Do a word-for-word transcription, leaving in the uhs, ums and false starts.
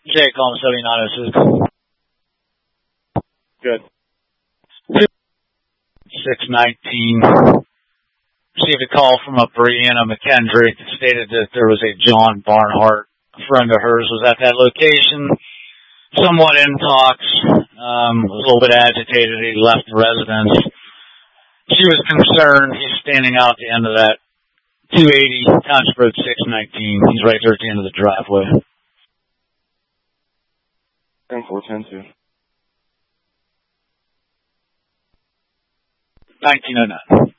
Jay, call him seventy-nine oh six. Good. six nineteen. Received a call from a Brianna McKendrick that stated that there was a John Barnhart, a friend of hers, was at that location, somewhat in talks, um, was a little bit agitated. He left the residence. She was concerned. He's standing out at the end of that two eighty Township Road six nineteen. He's right there at the end of the driveway. ten four ten two. nineteen oh nine.